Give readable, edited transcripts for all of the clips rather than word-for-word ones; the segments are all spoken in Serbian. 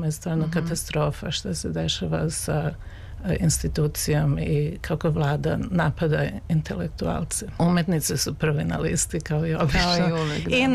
je stvarno katastrofa što se dešava sa institucijom i kako vlada napada intelektualce. Umetnice su prvi na listi kao i obično. Kao i uvek, da.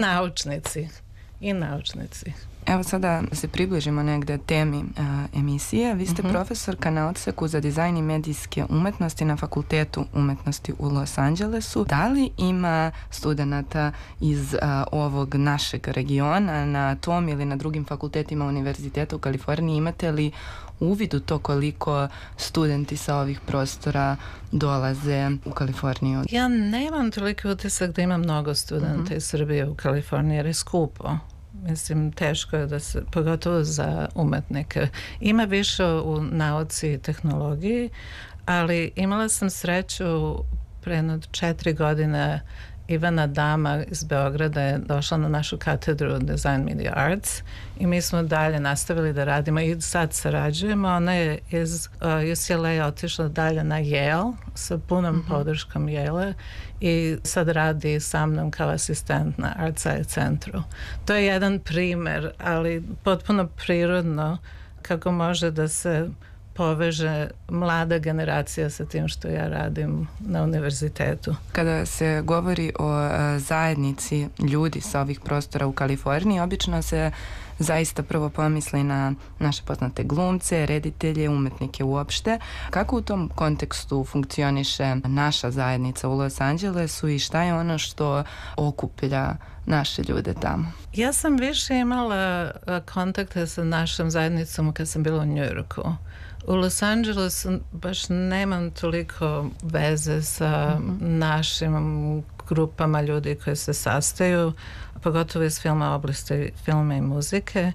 I naučnici. Evo sada se približimo negde temi emisije. Vi ste profesorka na odseku za dizajn i medijske umetnosti na Fakultetu umetnosti u Los Angelesu. Da li ima studenata iz ovog našeg regiona na tom ili na drugim fakultetima univerziteta u Kaliforniji? Imate li uvid u to koliko studenti sa ovih prostora dolaze u Kaliforniju? Ja nemam toliki utisak da ima mnogo studenta iz Srbije u Kaliforniji jer je skupo. Mislim, teško je da se, pogotovo za umetnike. Ima više u nauci i tehnologiji, ali imala sam sreću pre 4 godine. Ivana Dama iz Beograda je došla na našu katedru Design Media Arts i mi smo dalje nastavili da radimo i sad sarađujemo. Ona je iz UCLA otišla dalje na Yale sa punom podrškom Yale i sad radi sa mnom kao asistent na Art Science centru. To je jedan primer, ali potpuno prirodno kako može da se poveže mlada generacija sa tim što ja radim na univerzitetu. Kada se govori o zajednici ljudi sa ovih prostora u Kaliforniji, obično se zaista prvo pomisli na naše poznate glumce, reditelje, umetnike uopšte. Kako u tom kontekstu funkcioniše naša zajednica u Los Angelesu i šta je ono što okuplja naše ljude tamo? Ja sam više imala kontakte sa našom zajednicom kad sam bila u Njujorku. U Los Angelesu baš nemam toliko veze sa našim grupama ljudi koji se sastaju, pogotovo iz filma, oblasti filma i muzike.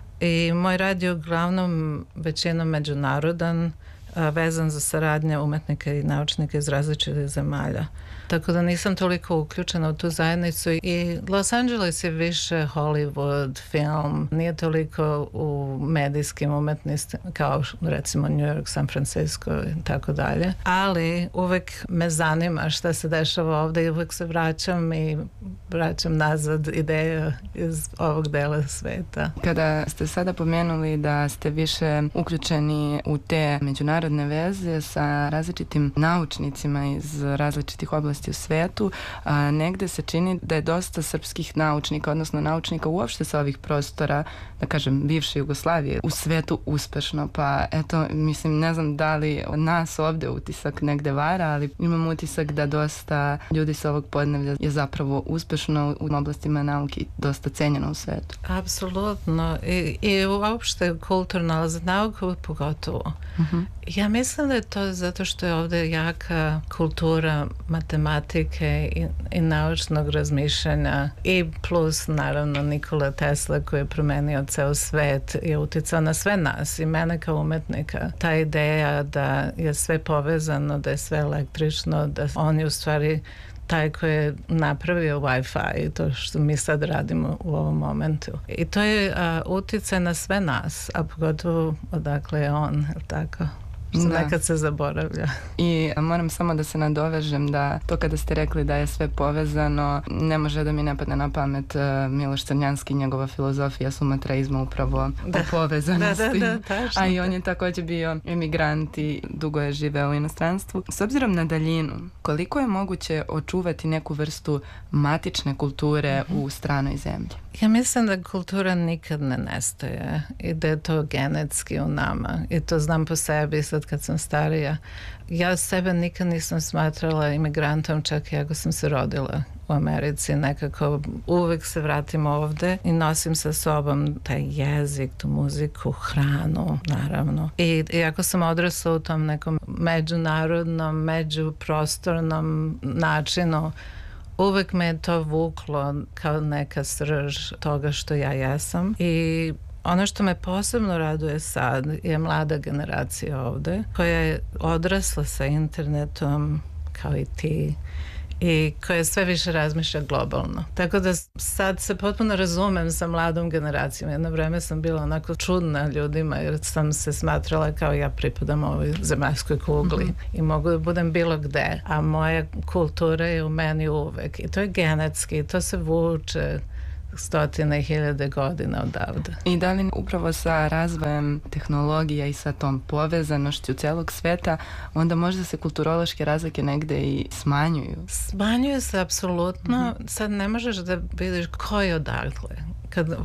I moj rad je uglavnom većinom međunarodan, vezan za saradnje umetnika i naučnika iz različitih zemalja. Tako da nisam toliko uključena u tu zajednicu i Los Angeles je više Hollywood, film, nije toliko u medijskim umetnostima kao recimo New York, San Francisco i tako dalje. Ali uvek me zanima šta se dešava ovde i uvek se vraćam nazad ideje iz ovog dela sveta. Kada ste sada pomenuli da ste više uključeni u te međunarodne veze sa različitim naučnicima iz različitih oblasti u svetu, negde se čini da je dosta srpskih naučnika, odnosno naučnika uopšte sa ovih prostora, da kažem, bivše Jugoslavije, u svetu uspešno. Pa eto, mislim, ne znam da li nas ovde utisak negde vara, ali imam utisak da dosta ljudi sa ovog podneblja je zapravo uspešno u oblastima nauke i dosta cenjeno u svetu. Apsolutno. I uopšte kulturno, ali za nauku pogotovo. Ja mislim da je to zato što je ovde jaka kultura matematike i naučnog razmišljanja i plus naravno Nikola Tesla koji je promenio ceo svet i uticao na sve nas i mene kao umetnika. Ta ideja da je sve povezano, da je sve električno, da on je u stvari taj koji je napravio Wi-Fi i to što mi sad radimo u ovom momentu. I to je uticaj na sve nas, a pogotovo odakle je on, je li tako? Što nekad se zaboravlja. I moram samo da se nadovežem da to kada ste rekli da je sve povezano, ne može da mi ne padne na pamet Miloš Crnjanski, njegova filozofija sumatraizma upravo o povezanosti. A i on je takođe bio emigrant i dugo je živeo u inostranstvu. S obzirom na daljinu, koliko je moguće očuvati neku vrstu matične kulture u stranoj zemlji? Ja mislim da kultura nikad ne nestaje i da je to genetski u nama i to znam po sebi sad kad sam starija. Ja sebe nikad nisam smatrala imigrantom čak i ako sam se rodila u Americi. Nekako uvek se vratim ovde i nosim sa sobom taj jezik, tu muziku, hranu, naravno. I ako sam odrasla u tom nekom međunarodnom, međuprostornom načinu, uvek me je to vuklo kao neka srž toga što ja jesam i ono što me posebno raduje sad je mlada generacija ovde koja je odrasla sa internetom kao i ti i koja sve više razmišlja globalno. Tako da sad se potpuno razumem sa mladom generacijom. Jedno vreme sam bila onako čudna ljudima jer sam se smatrala kao ja pripadam ovoj zemaljskoj kugli i mogu da budem bilo gde, a moja kultura je u meni uvek i to je genetski, to se vuče stotine i hiljade godina odavde. I da li upravo sa razvojem tehnologija i sa tom povezanošću celog sveta, onda možda se kulturološke razlike negde i smanjuju? Smanjuju se apsolutno. Sad ne možeš da vidiš ko je odakle. Kad